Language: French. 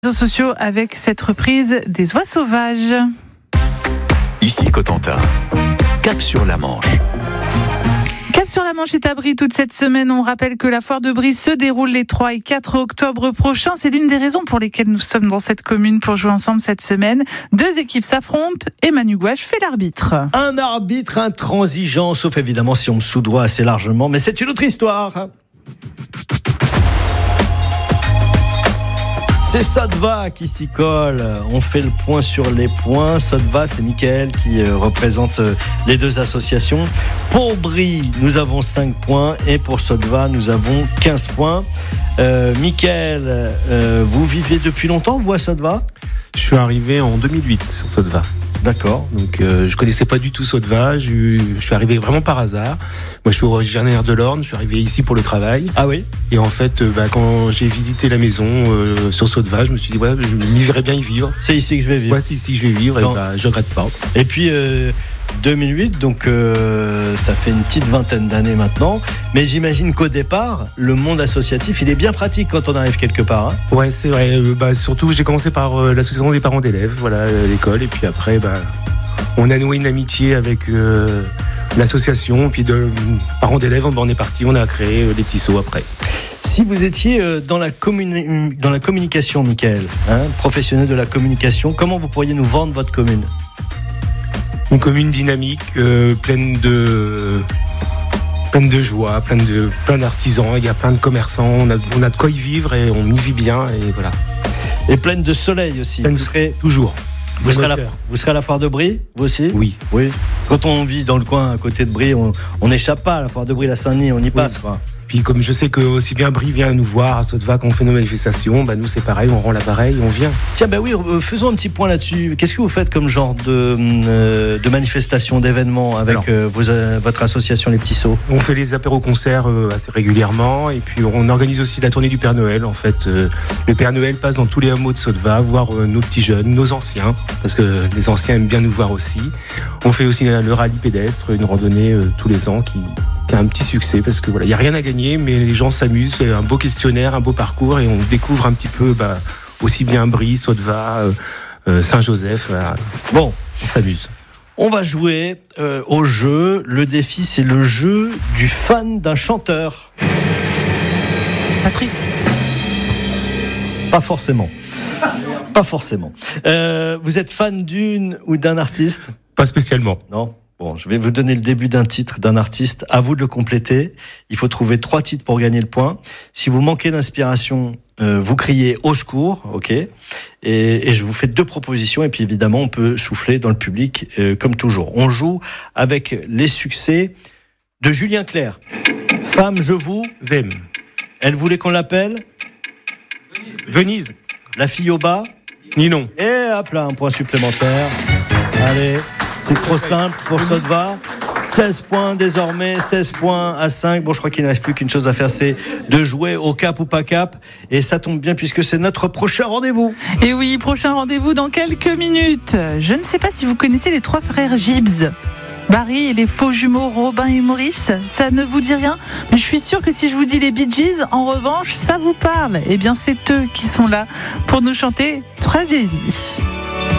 réseaux sociaux avec cette reprise des Oies sauvages. Ici Cotentin, cap sur la Manche. Cap sur la Manche est à Brie toute cette semaine. On rappelle que la foire de Brie se déroule les 3 et 4 octobre prochains. C'est l'une des raisons pour lesquelles nous sommes dans cette commune pour jouer ensemble cette semaine. 2 équipes s'affrontent et Manu Gouache fait l'arbitre. Un arbitre intransigeant, sauf évidemment si on me soudoie assez largement, mais c'est une autre histoire. C'est Sodva qui s'y colle. On fait le point sur les points. Sodva, c'est Mickaël qui représente les 2 associations. Pour Brie, nous avons 5 points et pour Sodva, nous avons 15 points. Mickaël, vous vivez depuis longtemps, vous, à Sodva ? Je suis arrivé en 2008 sur Sodva. D'accord. Donc je connaissais pas du tout Sodva, je suis arrivé vraiment par hasard. Moi je suis originaire de l'Orne, je suis arrivé ici pour le travail. Ah oui. Et en fait quand j'ai visité la maison sur Sodva, je me suis dit ouais, je m'y verrais bien y vivre. C'est ici que je vais vivre. Ouais, c'est ici que je vais vivre. Non. Et je regrette pas. Et puis 2008, donc ça fait une petite vingtaine d'années maintenant. Mais j'imagine qu'au départ, le monde associatif, il est bien pratique quand on arrive quelque part. Hein. Ouais, c'est vrai. Surtout, j'ai commencé par l'association des parents d'élèves, voilà, l'école. Et puis après, on a noué une amitié avec l'association. Puis de parents d'élèves, on est parti, on a créé les petits sauts après. Si vous étiez dans la communication, Mickaël, professionnel de la communication, comment vous pourriez nous vendre votre commune ? Une commune dynamique, pleine de joie, plein d'artisans, il y a plein de commerçants, on a de quoi y vivre et on y vit bien et voilà. Et pleine de soleil aussi. Toujours. Vous serez à la foire de Brie, vous aussi ? Oui. Quand on vit dans le coin à côté de Brie, on n'échappe pas à la foire de Brie, la Saint-Denis, on y passe quoi. Puis comme je sais que aussi bien Brie vient nous voir à Sodva quand on fait nos manifestations, nous c'est pareil, on rend l'appareil, on vient. Tiens, oui, faisons un petit point là-dessus. Qu'est-ce que vous faites comme genre de manifestation, d'événement avec votre association Les Petits Sauts ? On fait les apéros-concerts assez régulièrement et puis on organise aussi la tournée du Père Noël. En fait, le Père Noël passe dans tous les hameaux de Sodva, voir nos petits jeunes, nos anciens, parce que les anciens aiment bien nous voir aussi. On fait aussi le rallye pédestre, une randonnée tous les ans qui a un petit succès parce que voilà, il n'y a rien à gagner, mais les gens s'amusent. C'est un beau questionnaire, un beau parcours et on découvre un petit peu aussi bien Brie, Sodva, Saint-Joseph. Voilà. Bon, on s'amuse. On va jouer au jeu. Le défi, c'est le jeu du fan d'un chanteur. Patrick. Pas forcément. Vous êtes fan d'une ou d'un artiste ? Pas spécialement. Non ? Bon, je vais vous donner le début d'un titre d'un artiste. À vous de le compléter. Il faut trouver 3 titres pour gagner le point. Si vous manquez d'inspiration, vous criez au secours, ok ? Et je vous fais 2 propositions. Et puis évidemment, on peut souffler dans le public comme toujours. On joue avec les succès de Julien Clerc. Femme, je vous aime. Elle voulait qu'on l'appelle Venise. La fille au bas Ninon. Et hop là, un point supplémentaire. Allez. C'est trop simple pour Sodva. 16 points désormais, 16 points à 5. Bon, je crois qu'il ne reste plus qu'une chose à faire, c'est de jouer au cap ou pas cap. Et ça tombe bien puisque c'est notre prochain rendez-vous. Et oui, prochain rendez-vous dans quelques minutes. Je ne sais pas si vous connaissez les 3 frères Gibbs. Barry et les faux jumeaux Robin et Maurice, ça ne vous dit rien ? Mais je suis sûre que si je vous dis les Bee Gees, en revanche, ça vous parle. Eh bien, c'est eux qui sont là pour nous chanter Tragédie.